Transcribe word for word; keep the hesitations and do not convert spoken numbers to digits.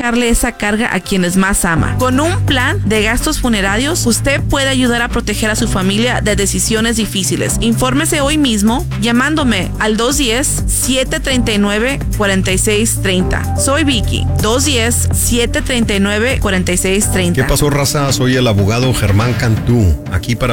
dejarle esa carga a quienes más ama. Con un plan de gastos funerarios, usted puede ayudar a proteger a su familia de decisiones difíciles. Infórmese hoy mismo llamándome al dos uno cero, siete tres nueve, cuatro seis tres cero. Soy Vicky. dos uno cero, siete tres nueve, cuatro seis tres cero. ¿Qué pasó, raza? Soy el abogado Germán Cantú, aquí para